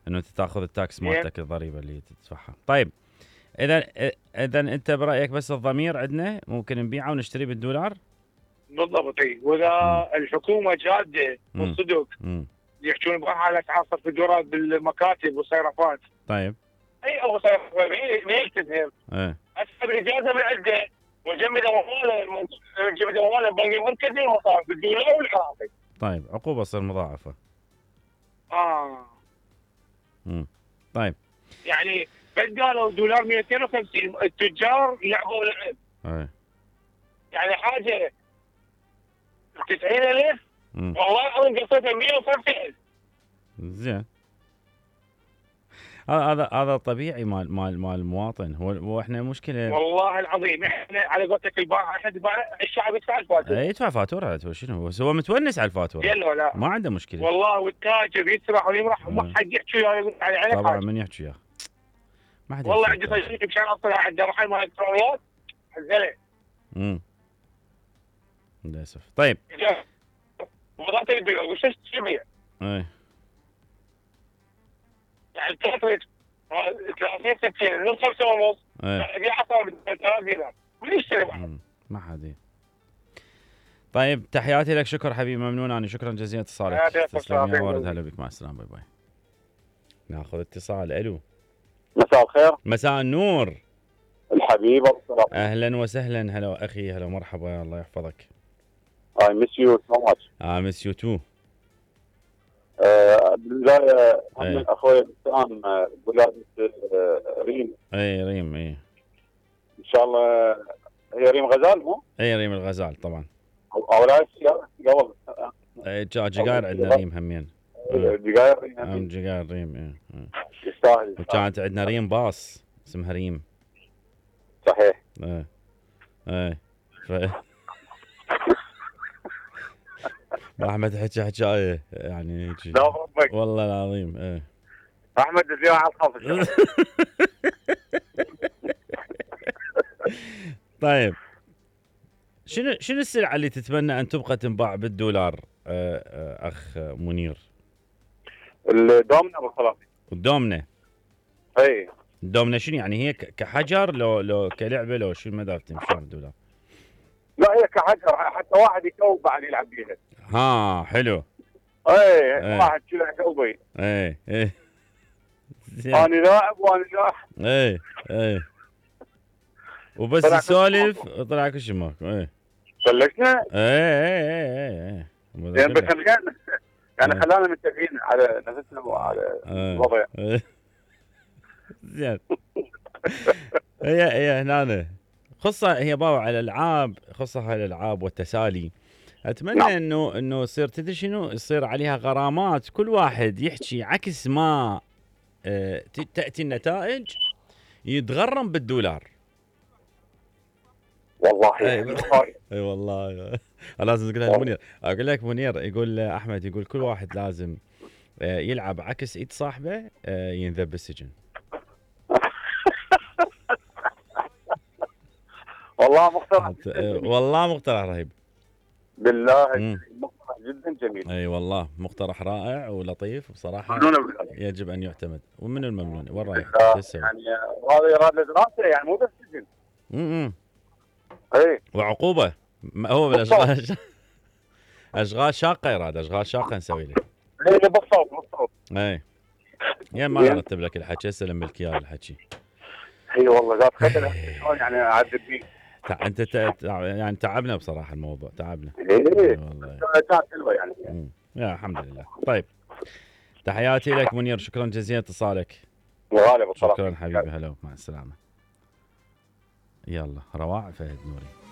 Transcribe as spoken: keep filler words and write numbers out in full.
انه انت تاخذ التاكس مالتك، الضريبه اللي تدفعها. طيب اذا اذا انت برايك بس الضمير عندنا ممكن نبيعه ونشتري بالدولار؟ بالضبط. اي واذا مم. الحكومه جاده والصدق يحجون بها على اسعار صرف الدولار بالمكاتب والصيرفات. طيب اي او صيرفات ما يكتبهم. ايه اسحب الاجازه من عنده وجمد امواله جمد امواله البنك المركزي المصارف بالدولار والعراقي. طيب عقوبه تصير مضاعفه. اه امم طيب يعني بس قالوا دولار مئتين وخمسين التجار يلعبوا لعب. ايه يعني حاجه تسعين ألف والله العظيم قصتها مئة وخمسين ألف. زين. هذا هذا طبيعي مال مال مال المواطن. هو هو احنا مشكله والله العظيم احنا على قولتك البائع احد الشعب يدفع الفاتوره. يدفع فاتوره. هو شنو هو متونس على الفاتوره. يلا لا ما عنده مشكله والله. والتاجر يسرح ويمرح وما حد يحكي وياه يقول عليه على طبعا حاجه. من يحكي وياه ما حد والله عندي صديق مشان اطلع عنده محل مال الكترونيات حزله. امم للاسف. طيب وضعت البيع وش تبيع؟ ايه يعني ثلاثين ستين نص خمسة ونص. ايه دي عصا ثلاث دينار ويشتري واحد. ما حد. طيب تحياتي لك. شكر حبيبي. ممنون انا. شكرا جزيلا اتصالك. تسلم يا ورد. هلا بك. مع السلامه. باي باي. ناخذ اتصال. الو. مساء الخير. مساء النور الحبيب الصراحة. اهلا وسهلا. هلا اخي. هلا مرحبا. الله يحفظك. I miss you so much. I miss you too. آه بالبداية هم اخوي الانسان ولادة ريم. اي ريم. اي ان شاء الله هي ريم غزال مو؟ اي ريم الغزال طبعا. او لا قبل. اي جقاير عندنا ريم همين. جقاير ريم. ام جقاير ريم. اي يستاهل. وكانت عندنا ريم باص اسمها ريم. صحيح. ايه ايه ف... احمد حكى حكايه يعني هيك. لا ربك والله العظيم. ايه احمد اليوم على الخاص. طيب شنو شنو السلعه اللي تتمنى ان تبقى تنباع بالدولار اخ منير؟ الدومنه والخلاصي. الدومنه. اي الدومنه شنو يعني؟ هي كحجر لو لو كلعبه لو شو المدى تمشون الدولار؟ لا هي كحجر حتى واحد يكوب بعد يلعب بيها. ها حلو. اي ايه. واحد كذا يكوبي. اي اي انا لاعب وانا لاعب. اي اي وبس يسولف طلع كل شيء ماكو. اي بلشنا. اي اي اي يعني بس يعني خلانا متفقين على نفسنا وعلى الوضع. زين. هي هي هنا خصة هي باو على الالعاب، خصة هاي الالعاب والتسالي. اتمنى نعم. انه انه يصير تدري شنو يصير عليها غرامات، كل واحد يحكي عكس ما اه تاتي النتائج يتغرم بالدولار. والله اي اي والله لازم تقولها لمنير. اقول لك منير يقول احمد يقول كل واحد لازم يلعب عكس ايد صاحبه ينذب بالسجن. والله مقترح والله مقترح رهيب بالله. مقترح جدا جميل. اي والله مقترح رائع ولطيف بصراحه، يجب ان يعتمد. ومن الممنون وين رايح؟ يعني هذا يراد دراسه يعني مو بس سجن. امم اي وعقوبه. هو بالاشغال اشغال شاقه يراد، اشغال شاقه نسوي له. اي بالصوت بالصوت. اي يا ما نرتب لك الحكي هسه لما الكيال الحكي. اي والله قاعد خدنا شلون يعني اعدل فيه. انت تع... يعني تعبنا بصراحه الموضوع، تعبنا. اي والله كانت حلوه يعني. امم يا الحمد لله. طيب تحياتي لك منير. شكرا جزيلا اتصالك. وغالب شكرا حبيبي. هلا مع السلامه. يلا رواع فهد نوري.